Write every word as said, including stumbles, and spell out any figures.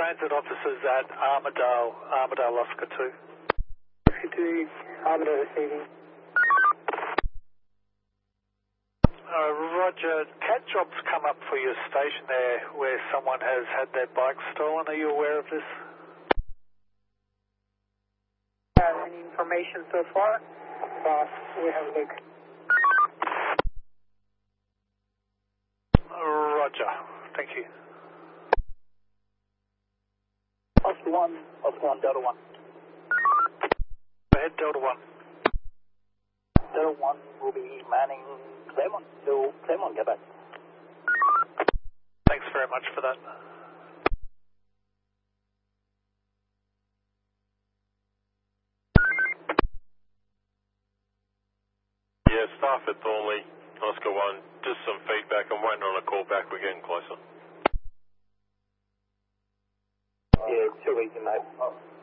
transit officers at Armidale, Armidale Oscar two. fifty-two, Armidale receiving. Uh, Roger, cat jobs come up for your station there where someone has had their bike stolen. Are you aware of this? Uh, any information so far? Uh, we have a look. Roger, thank you. Oscar one, Oscar one, Delta one. Go ahead, Delta one. Delta one will be manning Claremont, to Claremont, get back. Thanks very much for that. Yeah, staff at Thornley, Oscar one, just some feedback. I'm waiting on a call back. We're getting closer. Yeah, too easy, mate.